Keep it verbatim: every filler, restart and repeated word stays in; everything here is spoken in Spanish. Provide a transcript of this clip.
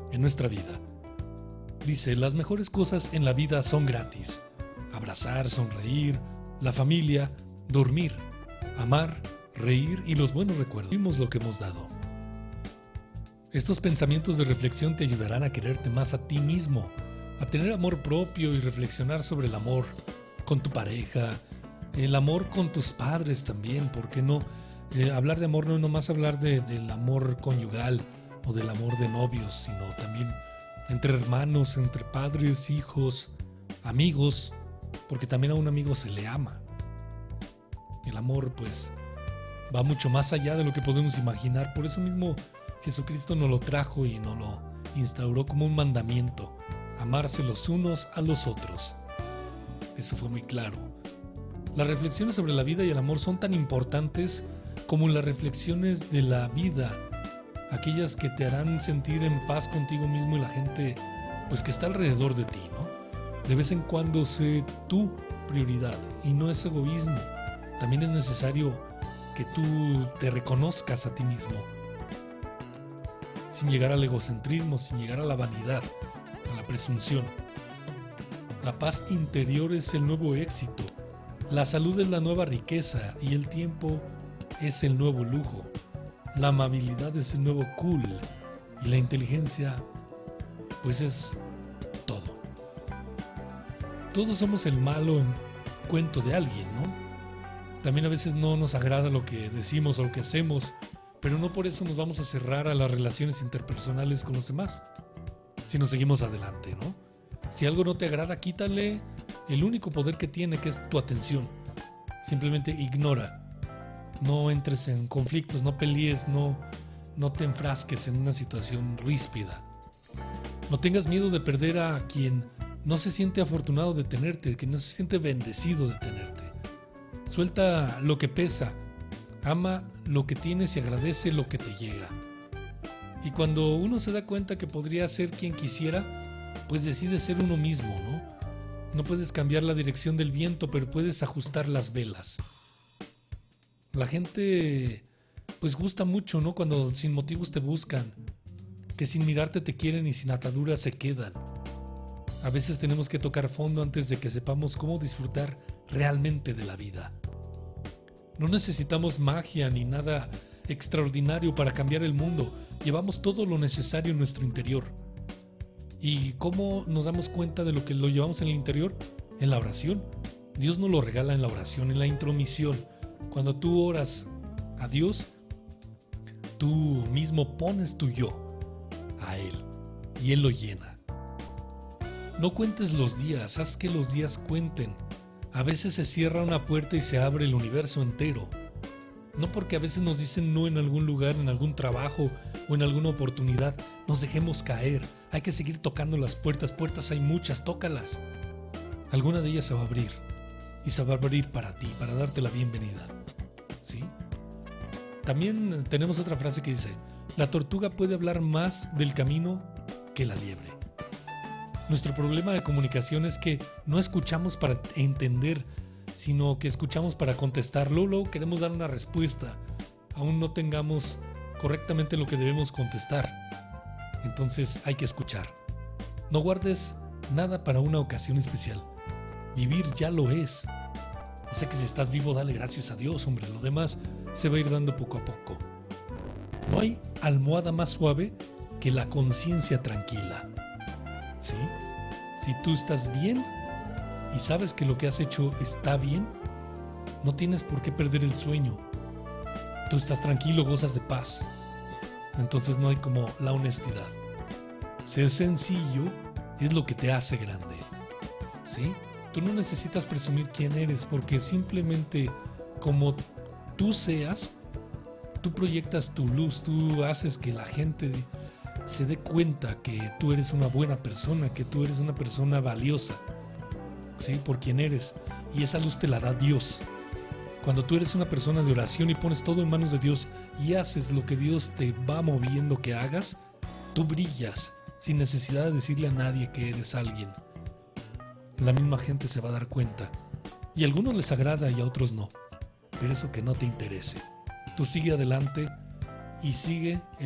en nuestra vida. Dice, las mejores cosas en la vida son gratis. Abrazar, sonreír, la familia, dormir, amar, reír y los buenos recuerdos. Vimos lo que hemos dado. Estos pensamientos de reflexión te ayudarán a quererte más a ti mismo, a tener amor propio y reflexionar sobre el amor con tu pareja, el amor con tus padres también, ¿por qué no? Eh, hablar de amor no es nomás hablar de, del amor conyugal o del amor de novios, sino también entre hermanos, entre padres, hijos, amigos, porque también a un amigo se le ama. El amor, pues, va mucho más allá de lo que podemos imaginar. Por eso mismo Jesucristo nos lo trajo y nos lo instauró como un mandamiento: amarse los unos a los otros. Eso fue muy claro. Las reflexiones sobre la vida y el amor son tan importantes como las reflexiones de la vida, aquellas que te harán sentir en paz contigo mismo y la gente, pues, que está alrededor de ti, ¿no? De vez en cuando sé tu prioridad y no es egoísmo. También es necesario que tú te reconozcas a ti mismo, sin llegar al egocentrismo, sin llegar a la vanidad, a la presunción. La paz interior es el nuevo éxito, la salud es la nueva riqueza y el tiempo es el nuevo lujo. La amabilidad es el nuevo cool y la inteligencia, pues, es todo. Todos somos el malo en cuento de alguien, ¿no? También a veces no nos agrada lo que decimos o lo que hacemos, pero no por eso nos vamos a cerrar a las relaciones interpersonales con los demás, sino seguimos adelante, ¿no? Si algo no te agrada, quítale el único poder que tiene, que es tu atención. Simplemente ignora. No entres en conflictos, no pelees, no, no te enfrasques en una situación ríspida. No tengas miedo de perder a quien no se siente afortunado de tenerte, que no se siente bendecido de tenerte. Suelta lo que pesa, ama lo que tienes y agradece lo que te llega. Y cuando uno se da cuenta que podría ser quien quisiera, pues decide ser uno mismo, ¿no? No puedes cambiar la dirección del viento, pero puedes ajustar las velas. La gente, pues, gusta mucho, ¿no? Cuando sin motivos te buscan, que sin mirarte te quieren y sin ataduras se quedan. A veces tenemos que tocar fondo antes de que sepamos cómo disfrutar realmente de la vida. No necesitamos magia ni nada extraordinario para cambiar el mundo. Llevamos todo lo necesario en nuestro interior. ¿Y cómo nos damos cuenta de lo que lo llevamos en el interior? En la oración. Dios nos lo regala en la oración, en la intromisión. Cuando tú oras a Dios, tú mismo pones tu yo a Él y Él lo llena. No cuentes los días, haz que los días cuenten. A veces se cierra una puerta y se abre el universo entero. No porque a veces nos dicen no en algún lugar, en algún trabajo o en alguna oportunidad, nos dejemos caer. Hay que seguir tocando las puertas. Puertas hay muchas, tócalas. Alguna de ellas se va a abrir. Y se va a abrir para ti, para darte la bienvenida. ¿Sí? También tenemos otra frase que dice: la tortuga puede hablar más del camino que la liebre. Nuestro problema de comunicación es que no escuchamos para entender, sino que escuchamos para contestar. Luego, luego queremos dar una respuesta, aún no tengamos correctamente lo que debemos contestar. Entonces hay que escuchar. No guardes nada para una ocasión especial. Vivir ya lo es. O sea que si estás vivo, dale gracias a Dios, hombre. Lo demás se va a ir dando poco a poco. No hay almohada más suave que la conciencia tranquila. ¿Sí? Si tú estás bien y sabes que lo que has hecho está bien, no tienes por qué perder el sueño. Tú estás tranquilo, gozas de paz. Entonces no hay como la honestidad. Ser sencillo es lo que te hace grande. ¿Sí? Tú no necesitas presumir quién eres, porque simplemente como tú seas, tú proyectas tu luz, tú haces que la gente se dé cuenta que tú eres una buena persona, que tú eres una persona valiosa, ¿sí? Por quien eres. Y esa luz te la da Dios. Cuando tú eres una persona de oración y pones todo en manos de Dios y haces lo que Dios te va moviendo que hagas, tú brillas sin necesidad de decirle a nadie que eres alguien. La misma gente se va a dar cuenta. Y a algunos les agrada y a otros no. Pero eso que no te interese. Tú sigue adelante y sigue el